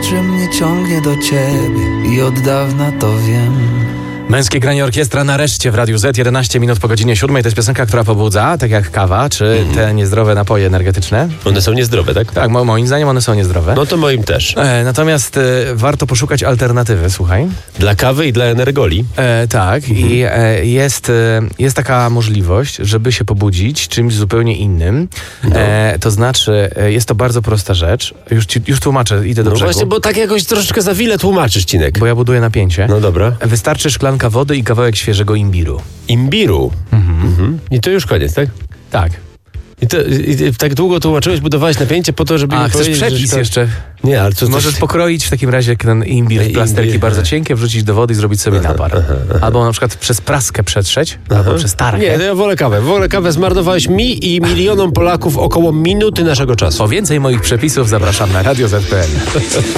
że mnie ciągnie do ciebie i od dawna to wiem. Męskie granie orkiestra nareszcie w Radiu Z, 11 minut po godzinie 7. To jest piosenka, która pobudza, tak jak kawa, czy te niezdrowe napoje energetyczne. One są niezdrowe, tak? Tak, moim zdaniem one są niezdrowe. No to moim też. Natomiast warto poszukać alternatywy, słuchaj. Dla kawy i dla energoli. Tak, i jest taka możliwość, żeby się pobudzić czymś zupełnie innym. To znaczy, jest to bardzo prosta rzecz. Już tłumaczę, idę do brzegu. No właśnie, bo tak jakoś troszeczkę za wiele tłumaczysz, Cinek. Bo ja buduję napięcie. No dobra. Wystarczy szklanka wody i kawałek świeżego imbiru. Imbiru? I to już koniec, tak? Tak. I tak długo tłumaczyłeś, budowałeś napięcie po to, żeby mi chcesz powiedzieć, przepis jeszcze? Nie, ale co... Możesz pokroić w takim razie ten imbir w plasterki bardzo cienkie, wrzucić do wody i zrobić sobie napar. Albo na przykład przez praskę przetrzeć, albo przez tarkę. Nie, to ja wolę kawę. Wolę kawę. Zmarnowałeś mi i milionom Polaków około minuty naszego czasu. Po więcej moich przepisów zapraszam na Radio Z.pl.